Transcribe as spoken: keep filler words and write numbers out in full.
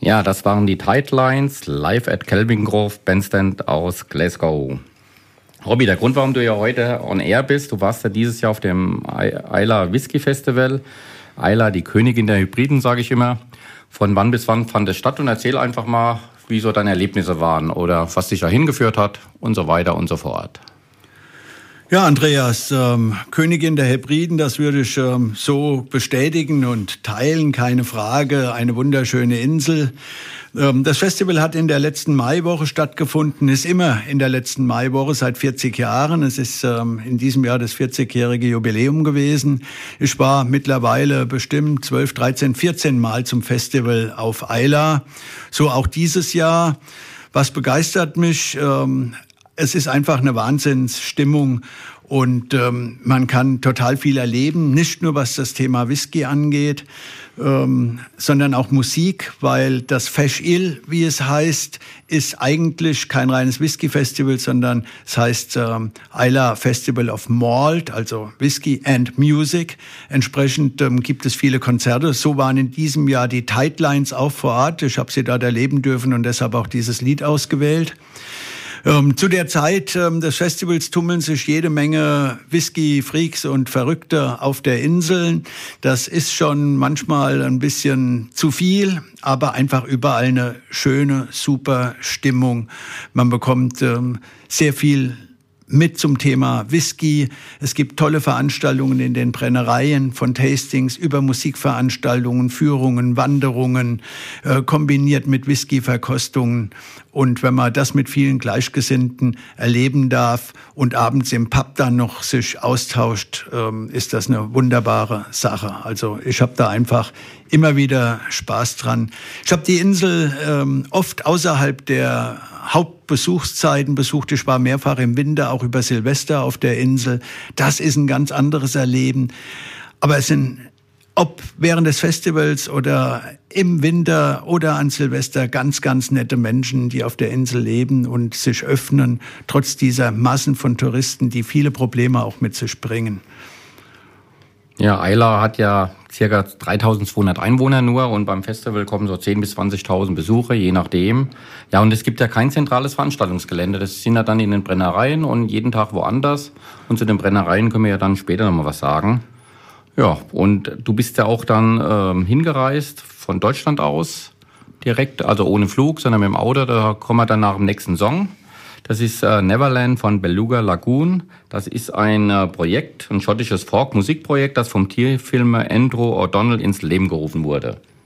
Ja, das waren die Tidelines live at Kelvingrove Bandstand aus Glasgow. Robby, der Grund, warum du ja heute on air bist, du warst ja dieses Jahr auf dem Islay Whisky Festival. Islay, die Königin der Hybriden, sage ich immer. Von wann bis wann fand es statt? Und erzähl einfach mal, wie so deine Erlebnisse waren oder was dich da hingeführt hat und so weiter und so fort. Ja, Andreas, ähm, Königin der Hebriden, das würde ich ähm, so bestätigen und teilen, keine Frage, eine wunderschöne Insel. Ähm, das Festival hat in der letzten Maiwoche stattgefunden, ist immer in der letzten Maiwoche seit vierzig Jahren. Es ist ähm, in diesem Jahr das vierzigjährige Jubiläum gewesen. Ich war mittlerweile bestimmt zwölf, dreizehn, vierzehn Mal zum Festival auf Islay, so auch dieses Jahr. Was begeistert mich? Ähm, Es ist einfach eine Wahnsinnsstimmung und ähm, man kann total viel erleben, nicht nur was das Thema Whisky angeht, ähm, sondern auch Musik, weil das Feis-Il, wie es heißt, ist eigentlich kein reines Whisky-Festival, sondern es heißt ähm, Islay Festival of Malt, also Whisky and Music. Entsprechend ähm, gibt es viele Konzerte. So waren in diesem Jahr die Tidelines auch vor Ort. Ich habe sie dort erleben dürfen und deshalb auch dieses Lied ausgewählt. Ähm, zu der Zeit ähm, des Festivals tummeln sich jede Menge Whisky-Freaks und Verrückte auf der Insel. Das ist schon manchmal ein bisschen zu viel, aber einfach überall eine schöne, super Stimmung. Man bekommt ähm, sehr viel mit zum Thema Whisky. Es gibt tolle Veranstaltungen in den Brennereien, von Tastings über Musikveranstaltungen, Führungen, Wanderungen, äh, kombiniert mit Whisky-Verkostungen. Und wenn man das mit vielen Gleichgesinnten erleben darf und abends im Pub dann noch sich austauscht, ähm, ist das eine wunderbare Sache. Also ich habe da einfach immer wieder Spaß dran. Ich habe die Insel ähm, oft außerhalb der Hauptbesuchszeiten besucht. Ich war mehrfach im Winter, auch über Silvester auf der Insel. Das ist ein ganz anderes Erleben. Aber es sind, ob während des Festivals oder im Winter oder an Silvester, ganz, ganz nette Menschen, die auf der Insel leben und sich öffnen, trotz dieser Massen von Touristen, die viele Probleme auch mit sich bringen. Ja, Islay hat ja circa dreitausendzweihundert Einwohner nur und beim Festival kommen so zehntausend bis zwanzigtausend Besucher, je nachdem. Ja, und es gibt ja kein zentrales Veranstaltungsgelände. Das sind ja dann in den Brennereien und jeden Tag woanders. Und zu den Brennereien können wir ja dann später nochmal was sagen. Ja, und du bist ja auch dann ähm, hingereist von Deutschland aus direkt, also ohne Flug, sondern mit dem Auto. Da kommen wir dann nach dem nächsten Song. Das ist äh, Neverland von Beluga Lagoon. Das ist ein äh, Projekt, ein schottisches Folk-Musikprojekt, das vom Tierfilmer Andrew O'Donnell ins Leben gerufen wurde.